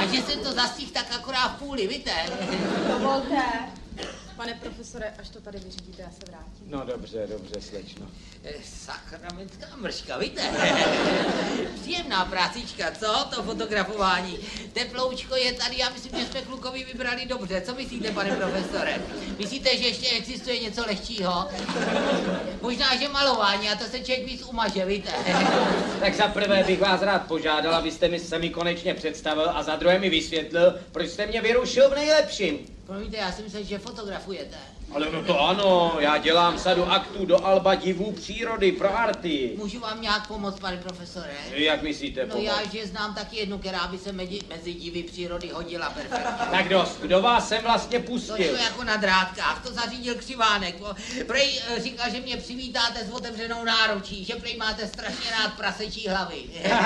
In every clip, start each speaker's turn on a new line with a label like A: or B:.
A: A že jsem to zastihl tak akorát v půli, víte?
B: Dovolte. Pane profesore, až to tady vyřídíte, já se vrátím.
C: No dobře, slečno.
A: Sakramentská mrška, víte? Příjemná prácička, co? To fotografování. Teploučko je tady, já myslím, že jsme klukovi vybrali dobře. Co myslíte, pane profesore? Myslíte, že ještě existuje něco lehčího? Možná, že malování, a to se člověk víc umaže, víte?
C: Tak za prvé bych vás rád požádal, abyste se mi konečně představil a za druhé mi vysvětlil, proč jste mě vyrušil v nejlepším.
A: Promiňte, já si myslím, že fotografujete.
C: Ale no to ano, já dělám sadu aktů do alba divů přírody pro arty.
A: Můžu vám nějak pomoct, pane profesore?
C: Jak myslíte pomoct?
A: No já, že znám taky jednu, která by se mezi divy přírody hodila perfektně.
C: Tak dost, kdo vás sem vlastně
A: To
C: pustil?
A: jako na drátkách, to zařídil Křivánek. Prej říkal, že mě přivítáte s otevřenou náručí, že prej máte strašně rád prasečí hlavy.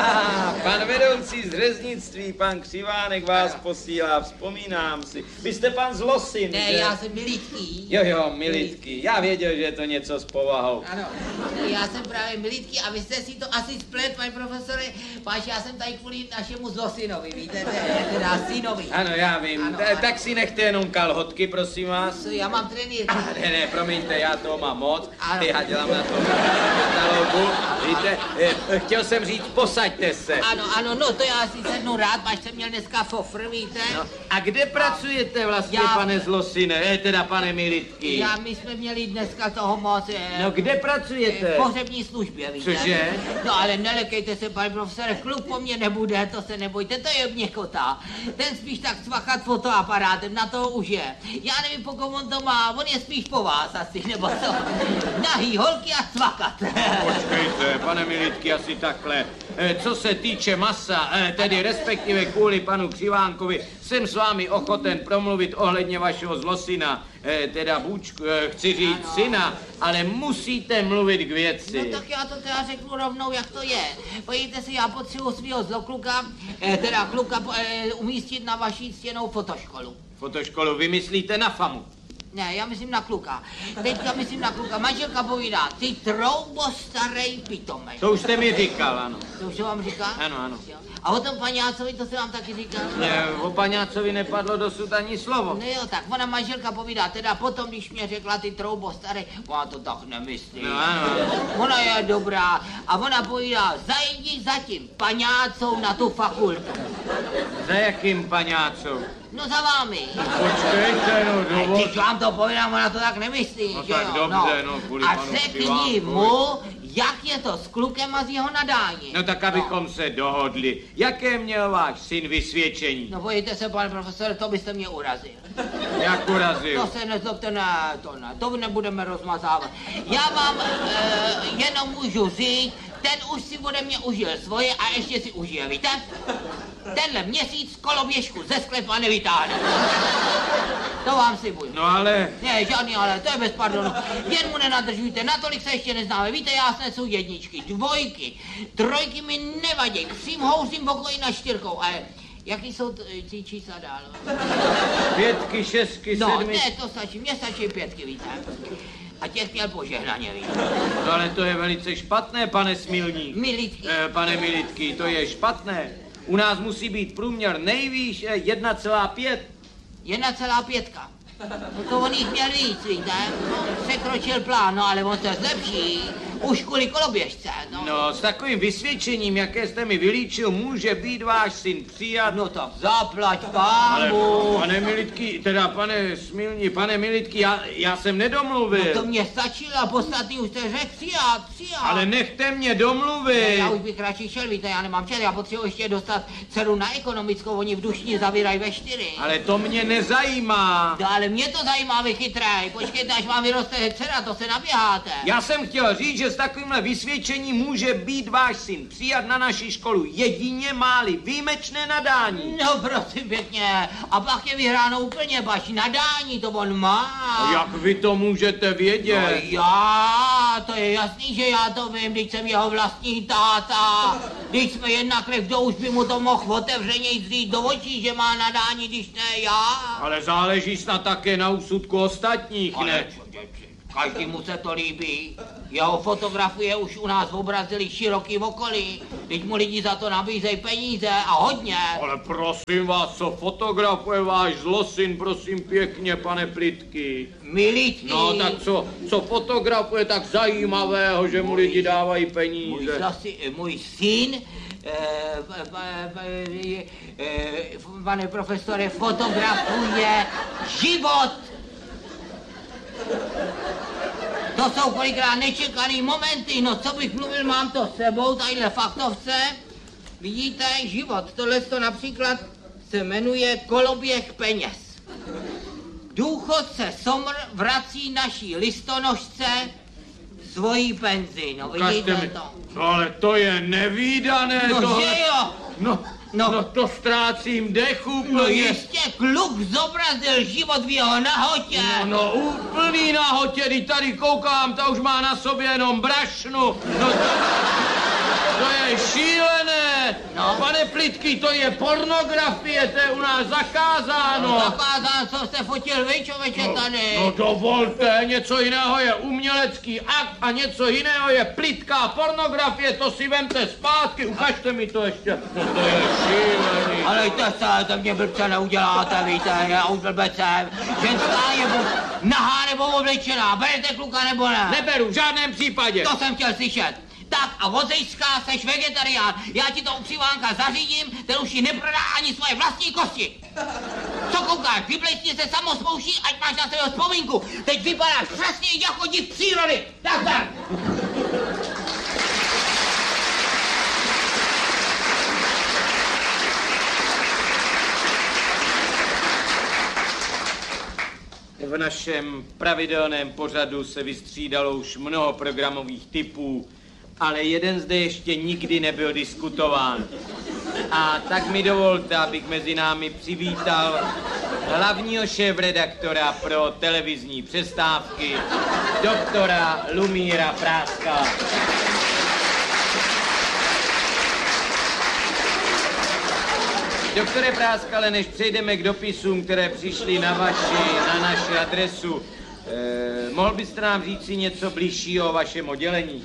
C: Pan vedoucí z řeznictví, pan Křivánek vás posílá, vzpomínám si. Vy jste pan Zlosin,
A: Ne,
C: že?
A: já jsem Militky.
C: Jo, Militky. Já věděl, že je to něco s povahou.
A: Ano, já jsem právě Militky a vy jste si to asi splet, pane profesore, páč, já jsem tady kvůli našemu Zlosinovi, víte, teda synovi.
C: Ano, já vím.
A: Ano,
C: Tak si nechte jenom kalhotky, prosím vás.
A: Já mám trenýrku.
C: Ne, promiňte, já toho mám moc.
A: Ano.
C: Já dělám na tom katalogu. Víte, chtěl jsem říct, posaďte se.
A: Ano, no to já si sednu rád, páč jsem měl dneska fofr, víte.
C: No, a kde pracujete vlastně,
A: Já-
C: pane Zlosine, teda pane Militky?
A: My jsme měli dneska toho moc.
C: No kde pracujete?
A: V pohřební službě, víte.
C: Cože?
A: No ale nelekejte se, pane profesore, kluk po mně nebude, to se nebojte, to je měkota. Ten spíš tak cvachat fotoaparátem, na to už je. Já nevím, po kom on to má, on je spíš po vás asi, nebo co? Nahý holky a cvakat.
C: Počkejte, pane Militky, asi takhle. Co se týče masa, tedy respektive kvůli panu Křivánkovi, jsem s vámi ochoten promluvit ohledně vašeho Zlosina, teda Bůčku, chci říct syna, ale musíte mluvit k věci.
A: No tak já to teda řeknu rovnou, jak to je. Pojďte si, já potřebuji svého zlokluka, teda kluka umístit na vaší stěnou fotoškolu.
C: Fotoškolu vymyslíte na famu.
A: Ne, já myslím na kluka. Teďka myslím na kluka. Manželka povídá, ty troubo starej pitomej.
C: To už jste mi říkal, ano.
A: To už se vám říká?
C: Ano.
A: Jo. A o tom paňácovi, to se vám taky říká?
C: Ne, o paňácovi nepadlo dosud ani slovo.
A: No jo, tak ona manželka povídá, teda potom, když mě řekla ty troubo starej, ona to tak nemyslí.
C: No ano.
A: Ona je dobrá. A ona povídá, zajdi zatím paňácou na tu fakultu.
C: Za jakým paňácou?
A: No za vámi.
C: Počkejte, no dovolte.
A: Když vám to povídám, ona to tak nemyslí,
C: No
A: že
C: tak
A: jo?
C: dobře, no, kvůli
A: A
C: panu
A: řekni
C: Křivánkovi.
A: mu, jak je to s klukem a s jeho nadáním.
C: No tak abychom se dohodli. Jaké měl váš syn vysvědčení?
A: No bojíte se, pane profesore, to byste mě urazil.
C: Jak urazil?
A: To se nezlobte, ne, to nebudeme rozmazávat. Já vám jenom můžu říct, ten už si ode mě užil svoje a ještě si užije, víte? Tenhle měsíc koloběžku ze sklepa nevytáhne. To vám slibuju.
C: No ale...
A: Ne, žádný ale, to je bez pardonu. Jen mu nenadržujte, natolik se ještě neznáme. Víte, já snesu jedničky, dvojky, trojky mi nevadí. Křím housím v okolí na čtyřkou, ale jaký jsou ty čísla dál?
C: 5, 6, 7...
A: No, ne, to stačí, mně stačí 5, víte. A těch měl požehnaně, víte.
C: No ale to je velice špatné, pane Smilník.
A: Militky.
C: Pane Militky, to je špatné. U nás musí být průměr nejvýš 1,5.
A: 1,5. No to on jich měl víc, víte. No, překročil plán, no ale on se zlepší. Už kvůli koloběžce, no.
C: No, s takovým vysvědčením, jaké jste mi vylíčil, může být váš syn přijat.
A: No tak zaplať
C: Ale,
A: pámu.
C: pane Militky, teda pane Smilní, pane Militky, já jsem nedomluvil.
A: No to mě stačilo a podstatný už jste řekl přijat.
C: Ale nechte mě
A: Ne,
C: domluvit.
A: já už bych radši šel, víte, já nemám čas, já potřebuji ještě dostat dceru na ekonomickou, oni v Dušni zavírají ve 4.
C: Ale to mě nezajímá.
A: No, ale mě to zajímá, vy chytrej, počkejte, až vám vyroste dcera, to se naběháte.
C: Já jsem chtěl říct, že s takovýmhle vysvědčením může být váš syn přijat na naši školu jedině máli výjimečné nadání.
A: No prosím pěkně, a pak je vyhráno úplně baš nadání, to on má.
C: Jak vy to můžete vědět?
A: No já, to je jasný, že já to vím, když jsem jeho vlastní táta. Když jsme jednak kdo už by mu to mohl otevřeně říct do očí, že má nadání, když ne já.
C: Ale záleží snad také na úsudku ostatních, ne?
A: Každému se to líbí. Jeho fotografie už u nás obrazili široký okolí. Teď mu lidi za to nabízejí peníze a hodně.
C: Ale prosím vás, co fotografuje váš zlosin, prosím pěkně, pane Plitký?
A: Milítky.
C: No tak co fotografuje tak zajímavého, že mu lidi dávají peníze?
A: Můj syn, pane profesore, fotografuje život. To jsou kolikrát nečekaný momenty, no co bych mluvil, mám to s sebou, tadyhle faktovce. Vidíte, život, tohle to například se jmenuje koloběh peněz. Důchodce Somr vrací naší listonožce svoji penzi, no vidíte to.
C: No ale to je nevídané,
A: No
C: tohle.
A: že jo?
C: No to ztrácím dech úplně.
A: No ještě kluk zobrazil život v jeho nahotě.
C: No úplný nahotě, když tady koukám, ta už má na sobě jenom brašnu. No to je šílené.
A: No.
C: Pane Plitký, to je pornografie, to je u nás zakázáno.
A: No, zakázán, co jste fotil vy, člověče, tady.
C: No dovolte, něco jiného je umělecký akt a něco jiného je plitká pornografie, to si vemte zpátky, ukažte mi to ještě. No to je šílený.
A: Ale to mě blbce neuděláte, víte, já už blbec jsem. Ženská je nahá nebo oblečená, berete kluka nebo ne?
C: Neberu, v žádném případě.
A: To jsem chtěl slyšet. Tak a od zejska seš vegetarián. Já ti to u přivánka zařídím, ten už ti neprodá ani svoje vlastní kosti. Co koukáš, vyblejstně se samospouští, ať máš na sebe vzpomínku. Teď vypadáš přesně jako div přírody. Tak.
C: V našem pravidelném pořadu se vystřídalo už mnoho programových typů, ale jeden zde ještě nikdy nebyl diskutován. A tak mi dovolte, abych mezi námi přivítal hlavního šéfredaktora pro televizní přestávky, doktora Lumíra Práskala. Doktore Práskale, než přejdeme k dopisům, které přišly na naši adresu, mohl byste nám říci něco bližšího o vašem oddělení?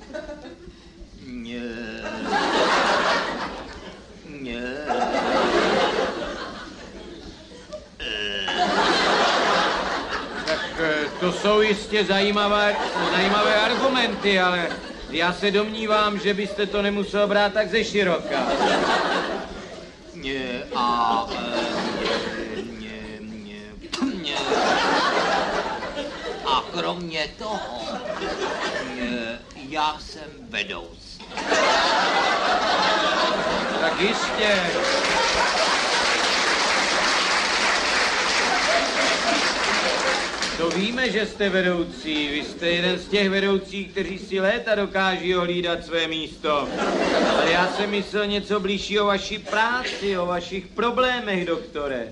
C: Tak to jsou jistě zajímavé argumenty, ale já se domnívám, že byste to nemusel brát tak ze široka.
A: A kromě toho, já jsem vedoucí.
C: Tak jistě. To víme, že jste vedoucí. Vy jste jeden z těch vedoucích, kteří si léta dokáží ohlídat své místo. Ale já jsem myslel něco blížšího o vaší práci, o vašich problémech, doktore.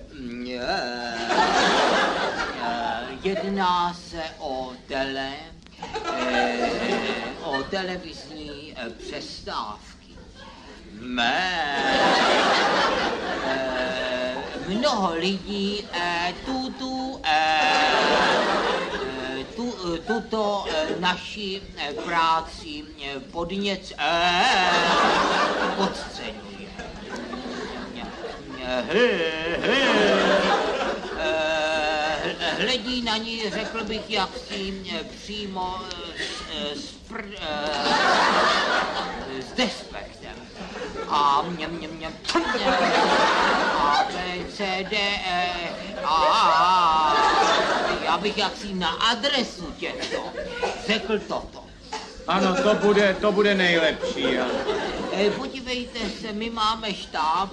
A: Jedná se o televizní přestávky. Mnoho lidí tuto naši práci podceňuje. Hledí na ní, řekl bych, jaksi přímo s despektem. A B, C, D, E, A. Já bych jaksi na adresu těchto řekl toto.
C: Ano, to bude nejlepší. Ano.
A: Podívejte se, my máme štáb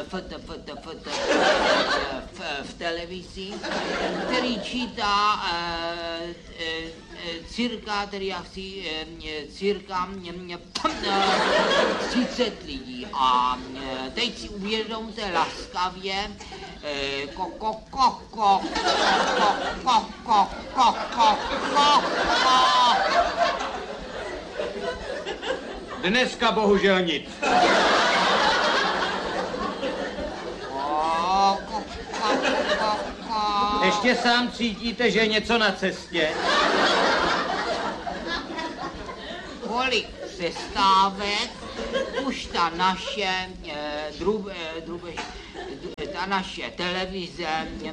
A: v televizi, který čítá cirka 30 lidí. A teď si uvědomte laskavě,
C: Dneska bohužel nic. Ještě sám cítíte, že je něco na cestě?
A: kolik přestávek už ta naše ta naše televize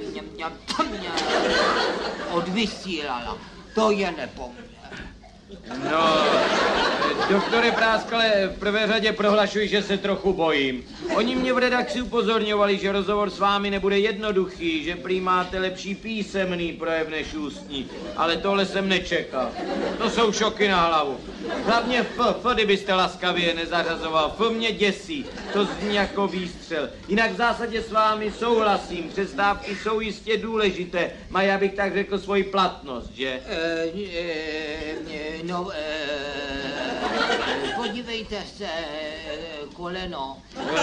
A: odvysílala. To je nepoměr.
C: No, doktore Práskale, v prvé řadě prohlašuji, že se trochu bojím. Oni mě v redakci upozorňovali, že rozhovor s vámi nebude jednoduchý, že prý máte lepší písemný projev než ústní, ale tohle jsem nečekal. To jsou šoky na hlavu. Hlavně F, kdybyste laskavě nezařazoval, F mě děsí, to zní jako výstřel. Jinak v zásadě s vámi souhlasím, přestávky jsou jistě důležité, mají, abych tak řekl, svoji platnost, že?
A: Podívejte se, koleno.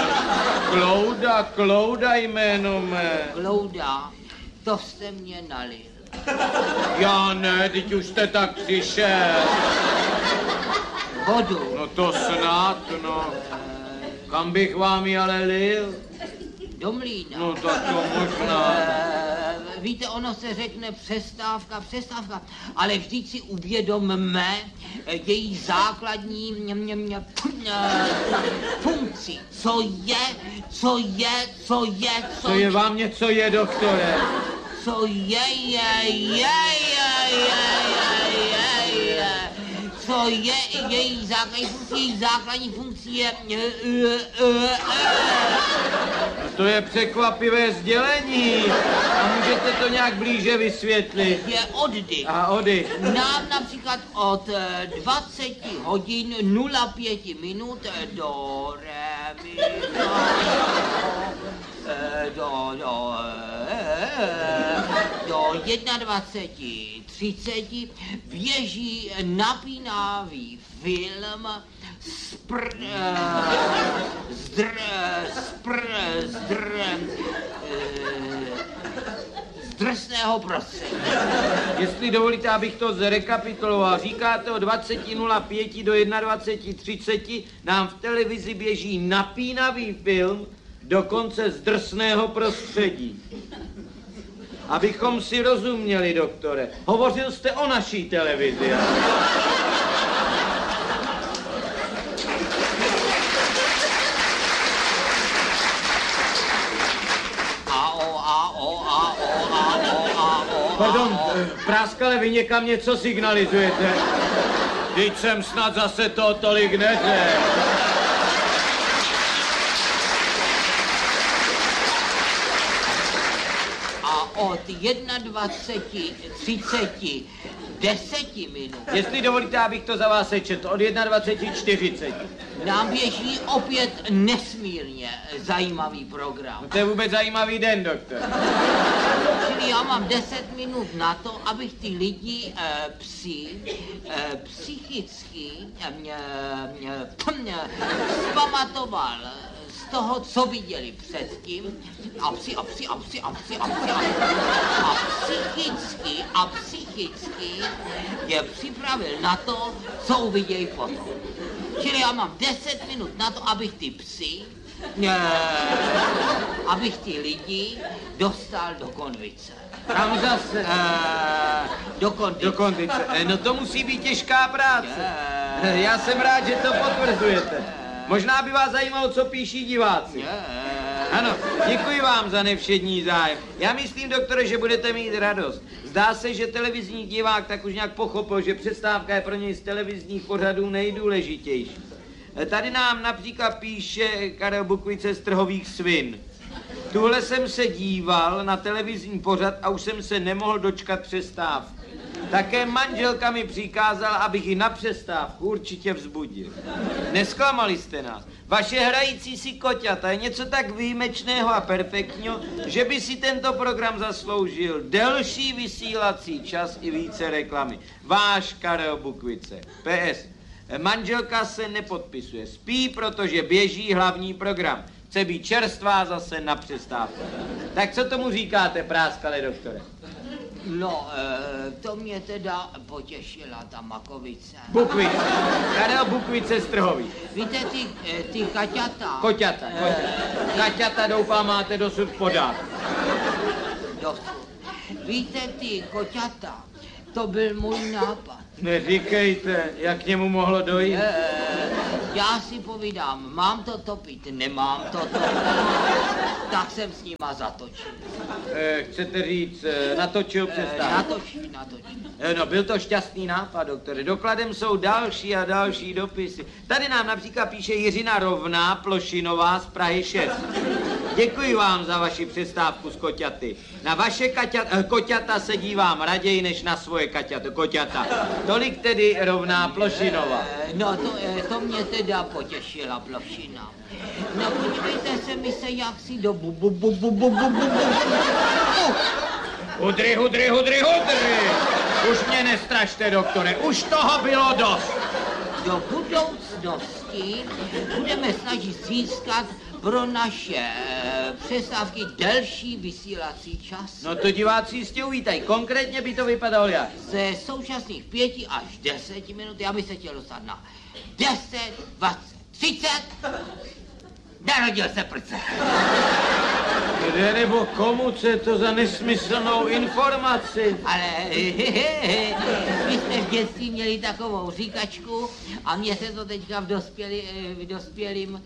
C: Klouda jméno mé.
A: Klouda, to jste mě nalil.
C: Já ne, teď už jste tak přišel.
A: Vodu.
C: No to snad, no. Kam bych vám ji ale lil?
A: Do mlýna.
C: No tak to možná.
A: Víte, ono se řekne přestávka, ale vždyť si uvědomme její základní funkci. Co je
C: vám něco je, doktore?
A: Co je. Co je její základní funkce je...
C: To je překvapivé sdělení. A můžete to nějak blíže vysvětlit?
A: Je oddych.
C: A oddych.
A: Nám například od 20 hodin 05 minut do re, mi, do 21:30 běží napínavý film z drsného prostředí.
C: Jestli dovolíte, abych to zrekapituloval, říkáte od 20:05 do 21:30 nám v televizi běží napínavý film, dokonce z drsného prostředí. Abychom si rozuměli, doktore, hovořil jste o naší televizi. Pardon, Práskale, vy někam něco signalizujete? Teď jsem snad zase to tolik neřekl.
A: Od 21:30 10 minut.
C: Jestli dovolíte, abych to za vás sečetl, od 21:40.
A: Nám běží opět nesmírně zajímavý program.
C: No to je vůbec zajímavý den, doktor.
A: Čili já mám 10 minut na to, abych ty lidi psychicky vzpamatoval z toho, co viděli předtím a psychicky je připravil na to, co uvidějí potom. Čili já mám 10 minut na to, abych ty abych ty lidi dostal do konvice.
C: Kam zase?
A: Do
C: konvice. No to musí být těžká práce. Já jsem rád, že to potvrzujete. Možná by vás zajímalo, co píší diváci. Ano, děkuji vám za nevšední zájem. Já myslím, doktore, že budete mít radost. Zdá se, že televizní divák tak už nějak pochopil, že přestávka je pro něj z televizních pořadů nejdůležitější. Tady nám například píše Karel Bukvice z Trhových svin. Tuhle jsem se díval na televizní pořad a už jsem se nemohl dočkat přestávky. Také manželka mi přikázala, abych ji na přestávku určitě vzbudil. Nesklamali jste nás. Vaše hrající si koťata je něco tak výjimečného a perfektního, že by si tento program zasloužil delší vysílací čas i více reklamy. Váš Karel Bukvice. PS. Manželka se nepodpisuje. Spí, protože běží hlavní program. Chce být čerstvá zase na přestávku. Tak co tomu říkáte, Práskale, doktore?
A: No, to mě teda potěšila ta makovice.
C: Bukvice. Karel Bukvice z Trhových.
A: Víte, ty kaťata.
C: Koťata. Kaťata, doufám, máte dosud podat.
A: Dosud. Víte, ty koťata, To byl můj nápad.
C: Neříkejte, jak k němu mohlo dojít.
A: Já si povídám, mám to topit, nemám to topit. Tak jsem s nima zatočil.
C: Chcete říct, natočil přestávku?
A: Natočil.
C: No, byl to šťastný nápad, doktore. Dokladem jsou další a další dopisy. Tady nám například píše Jiřina Rovná, Plošinová z Prahy 6. Děkuji vám za vaši přestávku s koťaty. Na vaše koťata se dívám raději, než na svoje koťata. Tolik tedy Rovná Plošinová.
A: No to mě teda potěšila Plošina. No počkejte se mi se jaksi do
C: Hudry. Už mě nestrašte, doktore, už toho bylo dost.
A: Do budoucnosti budeme snažit získat pro naše přestávky delší vysílací čas.
C: No to diváci jistě uvítají. Konkrétně by to vypadalo jak?
A: Ze současných 5 až 10 minut, já bych se chtěl dostat na 10, 20, 30. Narodil se prce.
C: Kde nebo komu, co je to za nesmyslnou informaci?
A: Ale vy jste v dětství měli takovou říkačku a mně se to teďka v dospělým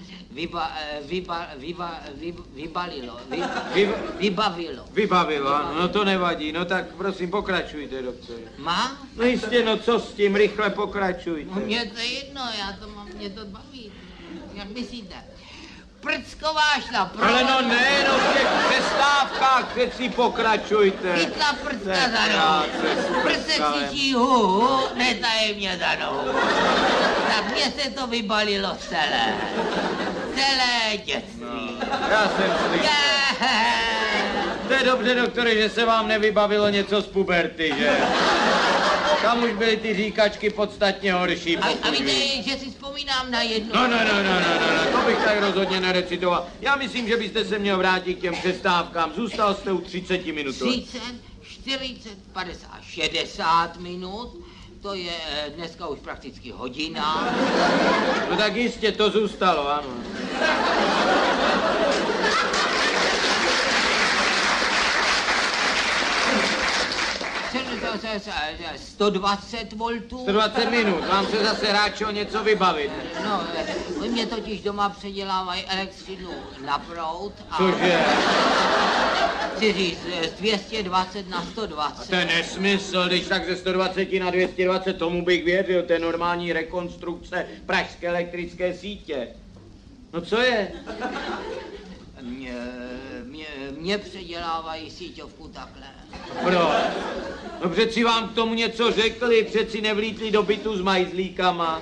A: vybavilo.
C: Vybavilo, ano, no to nevadí, no tak prosím pokračujte, doktore.
A: Má?
C: No jistě, no co s tím, rychle pokračujte.
A: No mně to je jedno, mě to baví. Jak myslíte? Prcková šla pro...
C: Ale no ne, no v těch přestávkách přeci pokračujte.
A: Chytla prcka za nohu. Prce křičí hu, netajemně za nohu. Tak mně se to vybalilo celé dětství.
C: No, já jsem slyšel. To je dobře, doktore, že se vám nevybavilo něco z puberty, že? Tam už byly ty říkačky podstatně horší.
A: A víte, že si vzpomínám na jednu...
C: No, to bych tak rozhodně nerecitoval. Já myslím, že byste se měl vrátit k těm přestávkám. Zůstal jste u 30 minut.
A: 30, 40, 50, 60 minut. To je dneska už prakticky hodina.
C: No tak jistě to zůstalo, ano.
A: 120 voltů.
C: 120 minut, vám se zase ráčilo něco vybavit.
A: No, oni mě totiž doma předělávají elektřinu na proud a...
C: Cože?
A: Chci říct, z 220 na 120.
C: A to je nesmysl, když tak ze 120 na 220, tomu bych věřil, to je normální rekonstrukce pražské elektrické sítě. No co je?
A: Mě předělávají síťovku takhle.
C: Proč? No přeci vám k tomu něco řekli, přeci nevlítli do bytu s majzlíkama.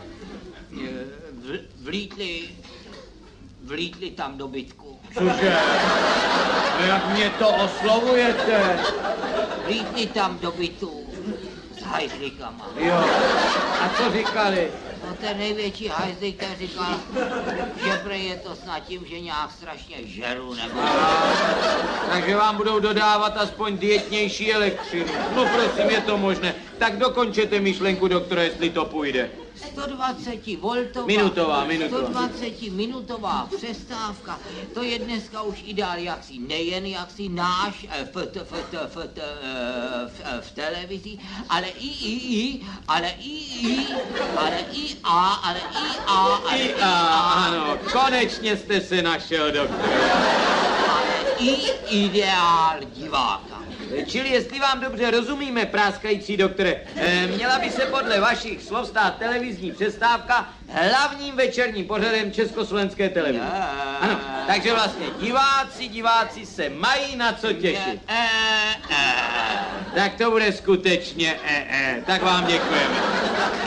A: Vlítli tam do bytku.
C: Cože? No jak mě to oslovujete?
A: Vlítli tam do bytu s hajzlíkama.
C: Jo. A co říkali?
A: No ten největší hajzlík ten říkal, že prej je to snad tím, že nějak strašně žeru nebo...
C: Takže vám budou dodávat aspoň dietnější elektřinu. No prosím, je to možné. Tak dokončete myšlenku, doktore, jestli to půjde.
A: 120 voltová...
C: Minutová.
A: 120 minutová přestávka. To je dneska už ideál jaksi nejen jaksi náš v televizi, ale
C: ano, konečně jste se našel, doktore.
A: Ale i ideál diváka.
C: Čili jestli vám dobře rozumíme, práskající doktore, měla by se podle vašich slov stát televizní přestávka hlavním večerním pořadem československé televize. Ano, takže vlastně diváci se mají na co těšit. Tak to bude skutečně Tak vám děkujeme.